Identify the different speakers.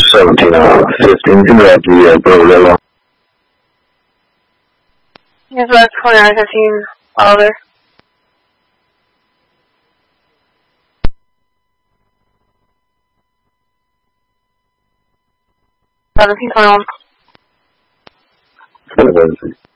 Speaker 1: 17-15, congrats the program.
Speaker 2: Yes, that's 29-15, Oliver. 17-21.